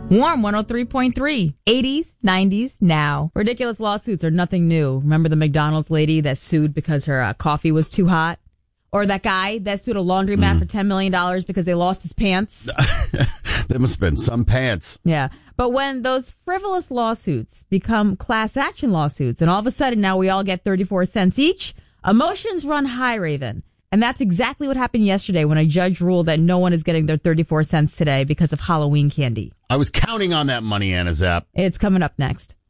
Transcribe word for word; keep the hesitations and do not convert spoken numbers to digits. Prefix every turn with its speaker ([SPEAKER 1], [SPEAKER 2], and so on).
[SPEAKER 1] Warm one oh three point three. eighties, nineties, now. Ridiculous lawsuits are nothing new. Remember the McDonald's lady that sued because her uh, coffee was too hot? Or that guy that sued a laundromat mm. for ten million dollars because they lost his pants?
[SPEAKER 2] There must have been some pants.
[SPEAKER 1] Yeah. But when those frivolous lawsuits become class action lawsuits and all of a sudden now we all get thirty-four cents each, emotions run high, Raven. And that's exactly what happened yesterday when a judge ruled that no one is getting their thirty-four cents today because of Halloween candy.
[SPEAKER 2] I was counting on that money, Anna Zapp.
[SPEAKER 1] It's coming up next.